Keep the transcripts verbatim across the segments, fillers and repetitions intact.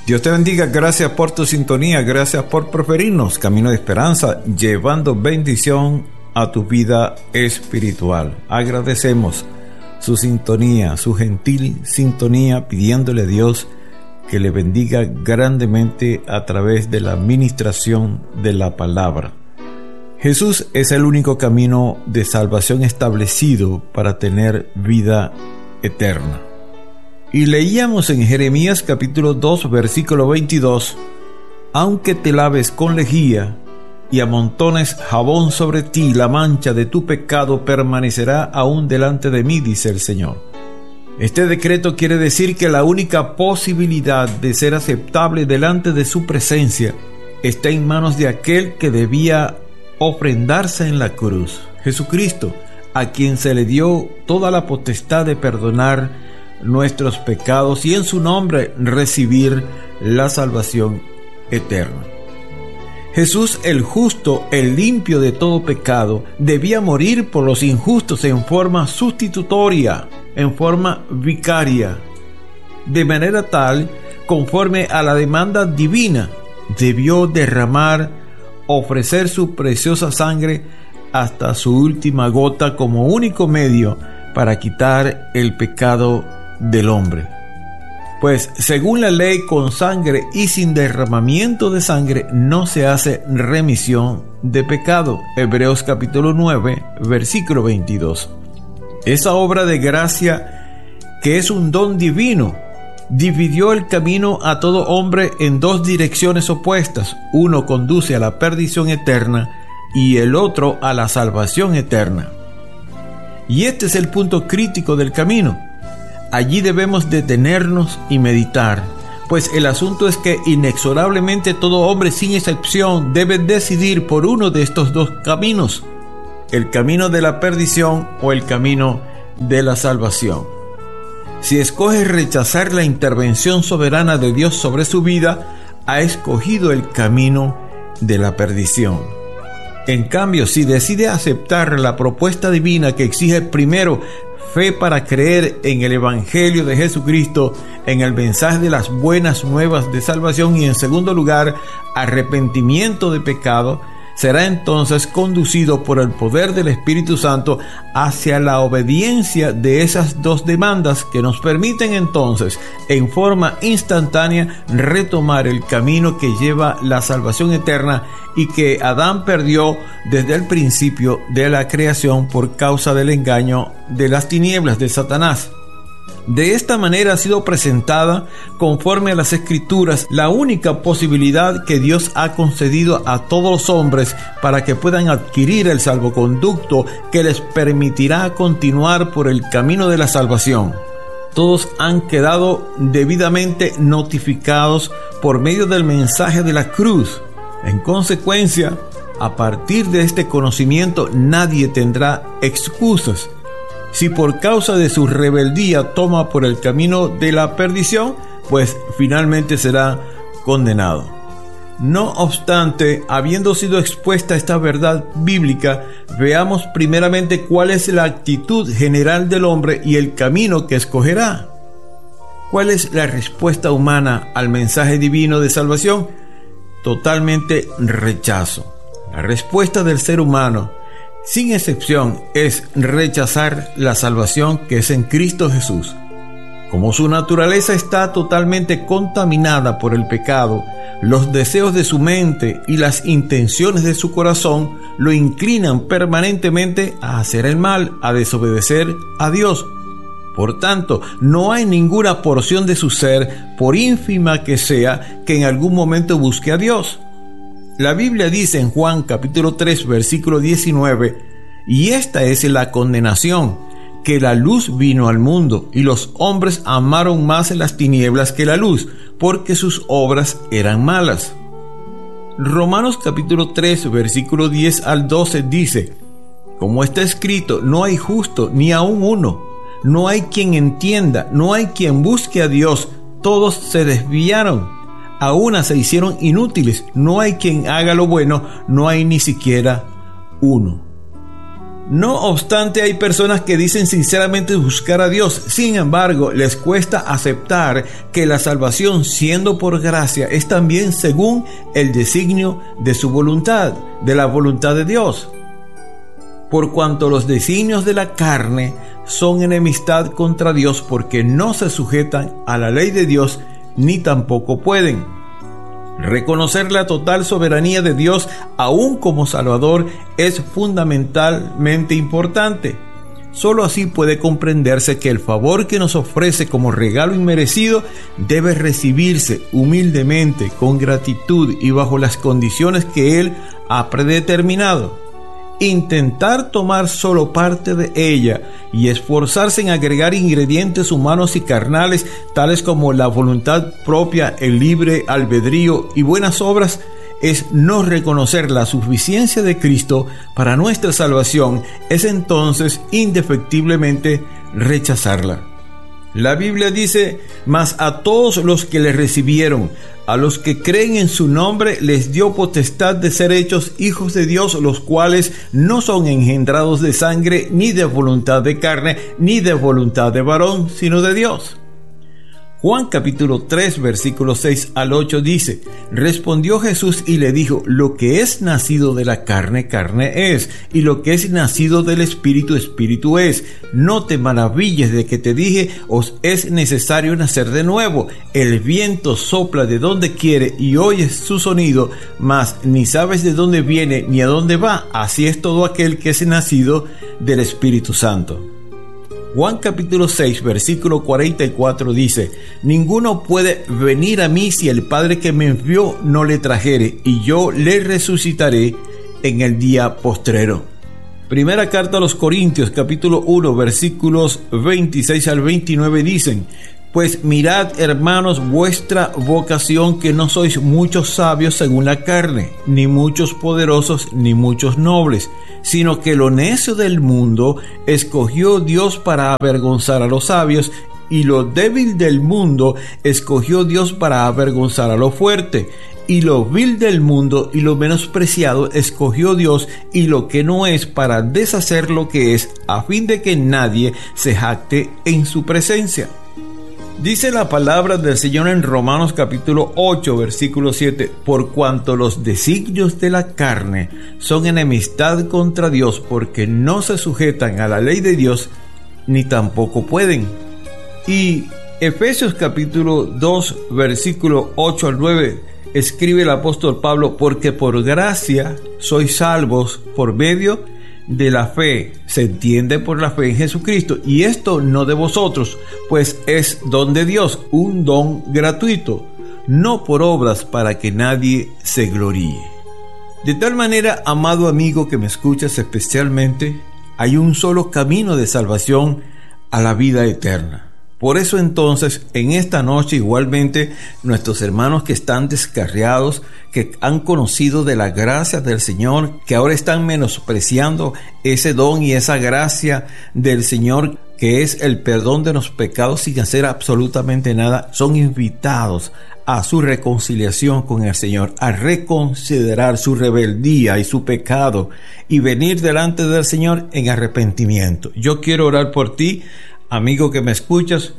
Dios te bendiga, gracias por tu sintonía, gracias por preferirnos. Camino de Esperanza, llevando bendición a tu vida espiritual. Agradecemos su sintonía, su gentil sintonía, pidiéndole a Dios que le bendiga grandemente a través de la ministración de la palabra. Jesús es el único camino de salvación establecido para tener vida eterna. Y leíamos en Jeremías capítulo dos, versículo veintidós: aunque te laves con lejía y amontones jabón sobre ti, la mancha de tu pecado permanecerá aún delante de mí, dice el Señor. Este decreto quiere decir que la única posibilidad de ser aceptable delante de su presencia está en manos de aquel que debía ofrendarse en la cruz, Jesucristo, a quien se le dio toda la potestad de perdonar nuestros pecados y en su nombre recibir la salvación eterna. Jesús, el justo, el limpio de todo pecado, debía morir por los injustos en forma sustitutoria, en forma vicaria, de manera tal, conforme a la demanda divina, debió derramar, ofrecer su preciosa sangre hasta su última gota como único medio para quitar el pecado del hombre. Pues según la ley, con sangre y sin derramamiento de sangre no se hace remisión de pecado. Hebreos capítulo nueve, versículo veintidós. Esa obra de gracia, que es un don divino, dividió el camino a todo hombre en dos direcciones opuestas. Uno conduce a la perdición eterna y el otro a la salvación eterna. Y este es el punto crítico del camino. Allí debemos detenernos y meditar, pues el asunto es que inexorablemente todo hombre sin excepción debe decidir por uno de estos dos caminos: el camino de la perdición o el camino de la salvación. Si escoge rechazar la intervención soberana de Dios sobre su vida, ha escogido el camino de la perdición. En cambio, si decide aceptar la propuesta divina que exige primero fe para creer en el Evangelio de Jesucristo, en el mensaje de las buenas nuevas de salvación, y en segundo lugar, arrepentimiento de pecado, será entonces conducido por el poder del Espíritu Santo hacia la obediencia de esas dos demandas que nos permiten entonces, en forma instantánea, retomar el camino que lleva la salvación eterna y que Adán perdió desde el principio de la creación por causa del engaño de las tinieblas de Satanás. De esta manera ha sido presentada, conforme a las Escrituras, la única posibilidad que Dios ha concedido a todos los hombres para que puedan adquirir el salvoconducto que les permitirá continuar por el camino de la salvación. Todos han quedado debidamente notificados por medio del mensaje de la cruz. En consecuencia, a partir de este conocimiento, nadie tendrá excusas. Si por causa de su rebeldía toma por el camino de la perdición, pues finalmente será condenado. No obstante, habiendo sido expuesta esta verdad bíblica, veamos primeramente cuál es la actitud general del hombre y el camino que escogerá. ¿Cuál es la respuesta humana al mensaje divino de salvación? Totalmente rechazo. La respuesta del ser humano, sin excepción, es rechazar la salvación que es en Cristo Jesús. Como su naturaleza está totalmente contaminada por el pecado, los deseos de su mente y las intenciones de su corazón lo inclinan permanentemente a hacer el mal, a desobedecer a Dios. Por tanto, no hay ninguna porción de su ser, por ínfima que sea, que en algún momento busque a Dios. La Biblia dice en Juan capítulo tres, versículo diecinueve: y esta es la condenación, que la luz vino al mundo, y los hombres amaron más las tinieblas que la luz, porque sus obras eran malas. Romanos capítulo tres, versículo diez al doce dice: como está escrito, no hay justo ni aun uno, no hay quien entienda, no hay quien busque a Dios, todos se desviaron, a una se hicieron inútiles, no hay quien haga lo bueno, no hay ni siquiera uno. No obstante, hay personas que dicen sinceramente buscar a Dios. Sin embargo, les cuesta aceptar que la salvación, siendo por gracia, es también según el designio de su voluntad, de la voluntad de Dios. Por cuanto los designios de la carne son enemistad contra Dios, porque no se sujetan a la ley de Dios, ni tampoco pueden. Reconocer la total soberanía de Dios, aún como Salvador, es fundamentalmente importante. Solo así puede comprenderse que el favor que nos ofrece como regalo inmerecido debe recibirse humildemente, con gratitud y bajo las condiciones que Él ha predeterminado. Intentar tomar solo parte de ella y esforzarse en agregar ingredientes humanos y carnales, tales como la voluntad propia, el libre albedrío y buenas obras, es no reconocer la suficiencia de Cristo para nuestra salvación, es entonces indefectiblemente rechazarla. La Biblia dice: mas a todos los que le recibieron, a los que creen en su nombre, les dio potestad de ser hechos hijos de Dios, los cuales no son engendrados de sangre, ni de voluntad de carne, ni de voluntad de varón, sino de Dios. Juan capítulo tres, versículos seis al ocho dice: respondió Jesús y le dijo: lo que es nacido de la carne, carne es, y lo que es nacido del Espíritu, Espíritu es. No te maravilles de que te dije: os es necesario nacer de nuevo. El viento sopla de donde quiere y oyes su sonido, mas ni sabes de dónde viene ni a dónde va. Así es todo aquel que es nacido del Espíritu Santo. Juan capítulo seis, versículo cuarenta y cuatro dice: ninguno puede venir a mí si el Padre que me envió no le trajere, y yo le resucitaré en el día postrero. Primera carta a los Corintios capítulo uno, versículos veintiséis al veintinueve dicen: pues mirad, hermanos, vuestra vocación, que no sois muchos sabios según la carne, ni muchos poderosos, ni muchos nobles, sino que lo necio del mundo escogió Dios para avergonzar a los sabios, y lo débil del mundo escogió Dios para avergonzar a lo fuerte, y lo vil del mundo y lo menospreciado escogió Dios, y lo que no es, para deshacer lo que es, a fin de que nadie se jacte en su presencia. Dice la palabra del Señor en Romanos capítulo ocho, versículo siete: por cuanto los designios de la carne son enemistad contra Dios, porque no se sujetan a la ley de Dios, ni tampoco pueden. Y Efesios capítulo dos, versículo ocho al nueve, escribe el apóstol Pablo: porque por gracia sois salvos por medio de la fe. Se entiende por la fe en Jesucristo, y esto no de vosotros, pues es don de Dios, un don gratuito, no por obras, para que nadie se gloríe. De tal manera, amado amigo que me escuchas especialmente, hay un solo camino de salvación a la vida eterna. Por eso entonces, en esta noche igualmente, nuestros hermanos que están descarriados, que han conocido de la gracia del Señor, que ahora están menospreciando ese don y esa gracia del Señor, que es el perdón de los pecados sin hacer absolutamente nada, son invitados a su reconciliación con el Señor, a reconsiderar su rebeldía y su pecado y venir delante del Señor en arrepentimiento. Yo quiero orar por ti, amigo que me escuchas,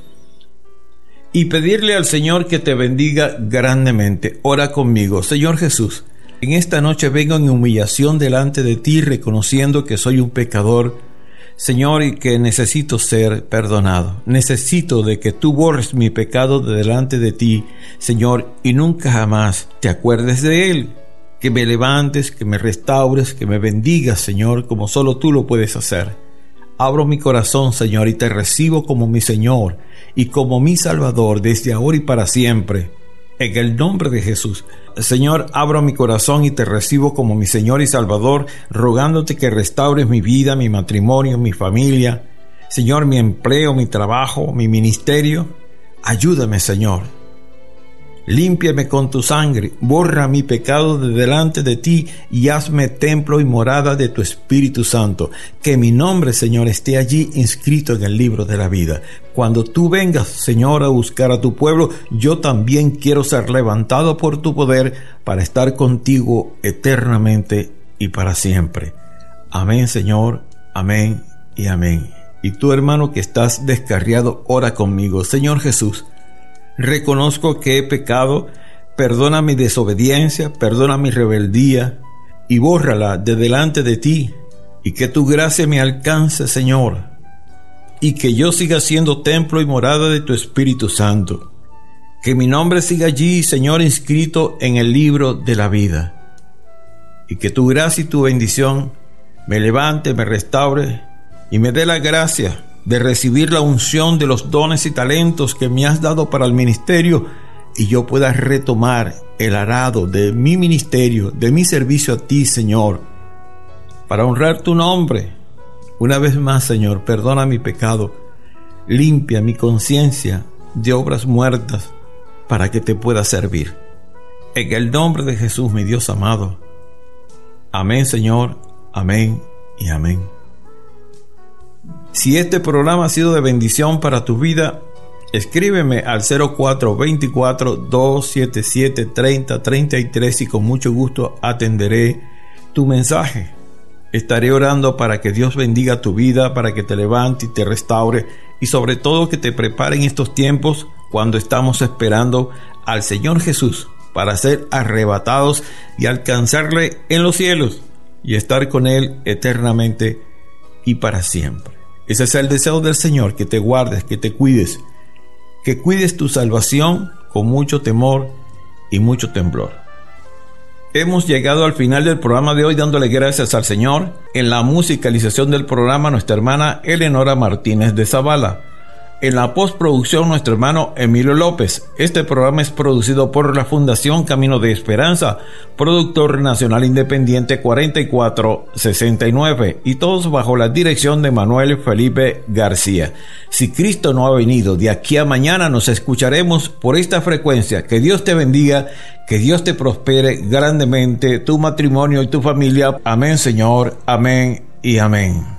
y pedirle al Señor que te bendiga grandemente. Ora conmigo. Señor Jesús, en esta noche vengo en humillación delante de ti, reconociendo que soy un pecador, Señor, y que necesito ser perdonado. Necesito de que tú borres mi pecado de delante de ti, Señor, y nunca jamás te acuerdes de él. Que me levantes, que me restaures, que me bendigas, Señor, como solo tú lo puedes hacer. Abro mi corazón, Señor, y te recibo como mi Señor y como mi Salvador desde ahora y para siempre. En el nombre de Jesús. Señor, abro mi corazón y te recibo como mi Señor y Salvador, rogándote que restaures mi vida, mi matrimonio, mi familia. Señor, mi empleo, mi trabajo, mi ministerio. Ayúdame, Señor. Límpiame con tu sangre, borra mi pecado de delante de ti y hazme templo y morada de tu Espíritu Santo. Que mi nombre, Señor, esté allí inscrito en el libro de la vida. Cuando tú vengas, Señor, a buscar a tu pueblo, yo también quiero ser levantado por tu poder para estar contigo eternamente y para siempre. Amén, Señor. amén y amén. Y tú, hermano, que estás descarriado, ora conmigo. Señor Jesús, reconozco que he pecado, perdona mi desobediencia, perdona mi rebeldía y bórrala de delante de ti, y que tu gracia me alcance, Señor, y que yo siga siendo templo y morada de tu Espíritu Santo. Que mi nombre siga allí, Señor, inscrito en el libro de la vida, y que tu gracia y tu bendición me levante, me restaure y me dé la gracia de recibir la unción de los dones y talentos que me has dado para el ministerio, y yo pueda retomar el arado de mi ministerio, de mi servicio a ti, Señor, para honrar tu nombre. Una vez más, Señor, perdona mi pecado, limpia mi conciencia de obras muertas para que te pueda servir. En el nombre de Jesús, mi Dios amado. Amén, Señor, amén y amén. Si este programa ha sido de bendición para tu vida, escríbeme al cero cuatro dos cuatro, dos siete siete, tres cero tres tres y con mucho gusto atenderé tu mensaje. Estaré orando para que Dios bendiga tu vida, para que te levante y te restaure, y sobre todo que te prepare en estos tiempos cuando estamos esperando al Señor Jesús para ser arrebatados y alcanzarle en los cielos y estar con Él eternamente y para siempre. Ese es el deseo del Señor, que te guardes, que te cuides, que cuides tu salvación con mucho temor y mucho temblor. Hemos llegado al final del programa de hoy, dándole gracias al Señor. En la musicalización del programa, nuestra hermana Eleonora Martínez de Zavala. En la postproducción, nuestro hermano Emilio López. Este programa es producido por la Fundación Camino de Esperanza, productor nacional independiente cuarenta y cuatro sesenta y nueve, y todos bajo la dirección de Manuel Felipe García. Si Cristo no ha venido, de aquí a mañana nos escucharemos por esta frecuencia. Que Dios te bendiga, que Dios te prospere grandemente, tu matrimonio y tu familia. Amén, Señor, amén y amén.